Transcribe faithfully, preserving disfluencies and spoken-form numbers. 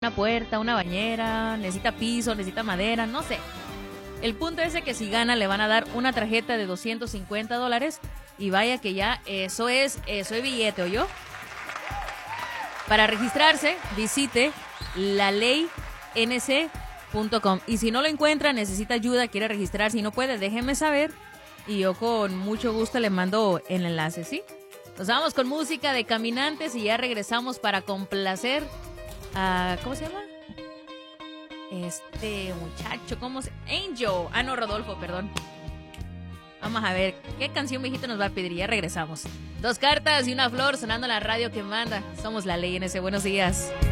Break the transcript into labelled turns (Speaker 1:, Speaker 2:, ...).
Speaker 1: una puerta, una bañera, necesita piso, necesita madera, no sé. El punto es de que si gana le van a dar una tarjeta de doscientos cincuenta dólares y vaya que ya eso es, eso es billete, ¿oyó? Para registrarse, visite la ley n c punto com y si no lo encuentra, necesita ayuda, quiere registrarse y no puede, déjeme saber y yo con mucho gusto le mando el enlace, ¿sí? Nos vamos con música de Caminantes y ya regresamos para complacer a... ¿Cómo se llama? Este muchacho, ¿cómo se...? Angel. Ah, no, Rodolfo, perdón. Vamos a ver, ¿qué canción viejita nos va a pedir? Ya regresamos. Dos cartas y una flor sonando en la radio que manda. Somos la ley en ese. Buenos días.